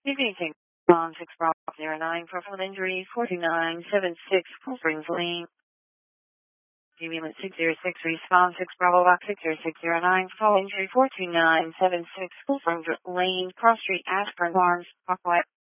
Evening, on 6 Bravo 09, personal injury 42976, Cool Springs Lane. Ambulance 606, response 6 Bravo Box 60609, fall injury 42976, Cool Springs Lane, Cross Street, Ashburn Farms, Parkway.